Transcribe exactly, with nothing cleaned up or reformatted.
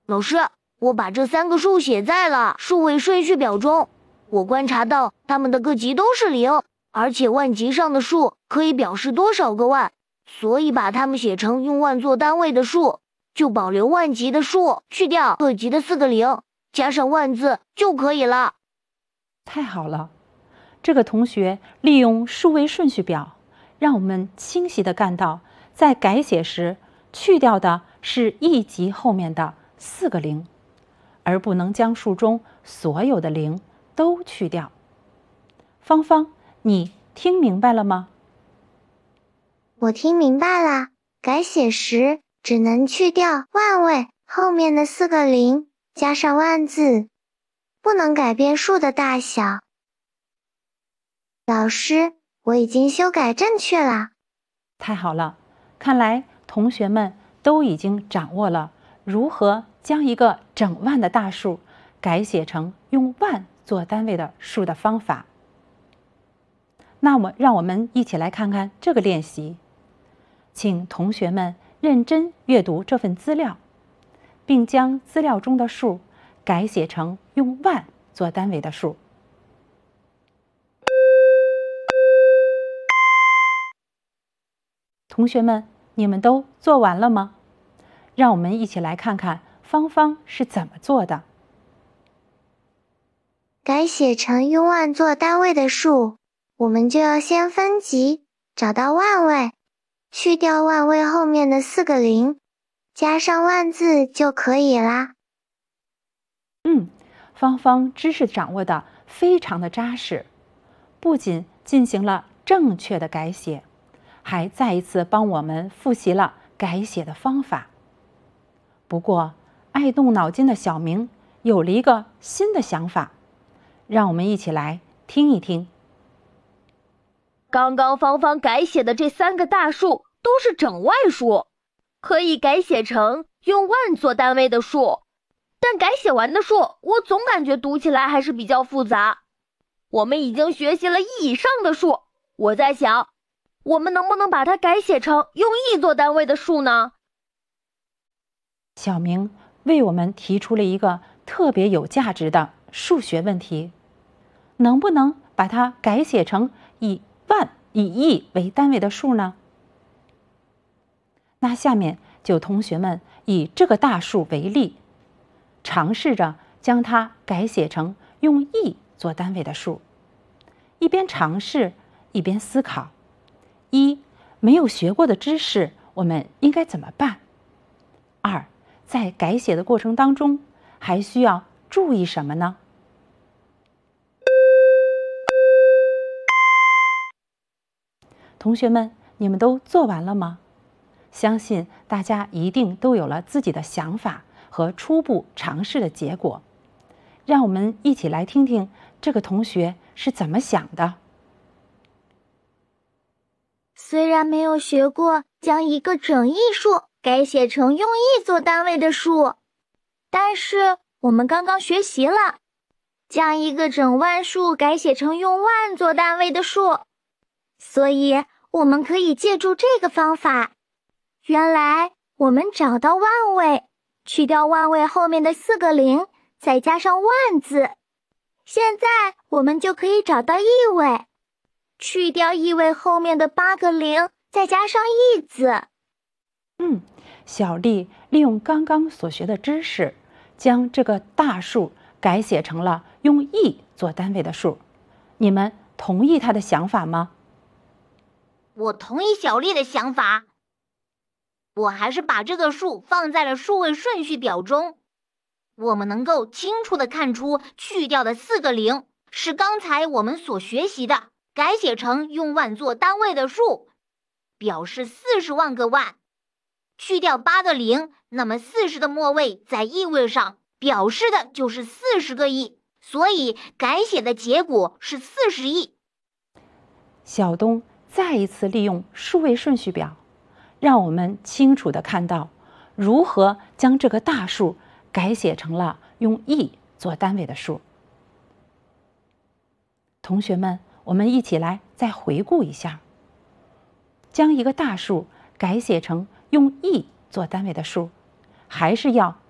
老师，我把这三个数写在了数位顺序表中。我观察到它们的个级都是零，而且万级上的数可以表示多少个万，所以把它们写成用万做单位的数，就保留万级的数，去掉个级的四个零，加上万字就可以了。 太好了，这个同学利用数位顺序表，让我们清晰地看到，在改写时去掉的是一级后面的四个零，而不能将数中所有的零都去掉。芳芳，你听明白了吗？ 我听明白了，改写时只能去掉万位后面的四个零，加上万字，不能改变数的大小。老师，我已经修改正确了。 太好了，看来同学们都已经掌握了如何将一个整万的大数改写成用万做单位的数的方法。那么让我们一起来看看这个练习，请同学们认真阅读这份资料，并将资料中的数改写成用万做单位的数。同学们，你们都做完了吗？让我们一起来看看芳芳是怎么做的。 改写成用万做单位的数，我们就要先分级，找到万位，去掉万位后面的四个零，加上万字就可以啦。 嗯，芳芳知识掌握的非常的扎实，不仅进行了正确的改写，还再一次帮我们复习了改写的方法。不过，爱动脑筋的小明有了一个新的想法，让我们一起来听一听。 刚刚芳芳改写的这三个大数都是整外数，可以改写成用万做单位的数，但改写完的数，我总感觉读起来还是比较复杂。我们已经学习了一以上的数，我在想，我们能不能把它改写成用亿做单位的数呢？ 小明为我们提出了一个特别有价值的数学问题，能不能把它改写成以万、以亿为单位的数呢？那下面就同学们以这个大数为例，尝试着将它改写成用亿做单位的数。一边尝试，一边思考：一、没有学过的知识，我们应该怎么办？二、在改写的过程当中，还需要注意什么呢？同学们，你们都做完了吗？相信大家一定都有了自己的想法和初步尝试的结果。让我们一起来听听这个同学是怎么想的。 虽然没有学过将一个整亿数改写成用亿做单位的数，但是我们刚刚学习了将一个整万数改写成用万做单位的数，所以我们可以借助这个方法。原来我们找到万位，去掉万位后面的四个零，再加上万字。现在我们就可以找到亿位，去掉亿位后面的八个零，再加上亿字。 嗯，小丽利用刚刚所学的知识，将这个大数改写成了用亿做单位的数。你们同意她的想法吗？ 我同意小丽的想法。我还是把这个数放在了数位顺序表中。我们能够清楚地看出去掉的四个零是刚才我们所学习的改写成用万做单位的数，表示四十万个万。去掉八个零，那么四十的末位在亿位上，表示的就是四十个亿，所以改写的结果是四十亿。 小东再一次利用数位顺序表，让我们清楚地看到如何将这个大数改写成了用亿做单位的数。同学们，我们一起来再回顾一下，将一个大数改写成用亿做单位的数，还是要